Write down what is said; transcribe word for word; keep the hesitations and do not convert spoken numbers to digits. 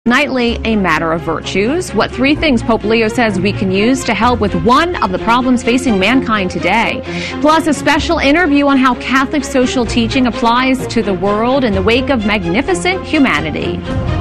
Nightly, a matter of virtues. What three things Pope Leo says we can use to help with one of the problems facing mankind today. Plus, a special interview on how Catholic social teaching applies to the world in the wake of magnificent humanity.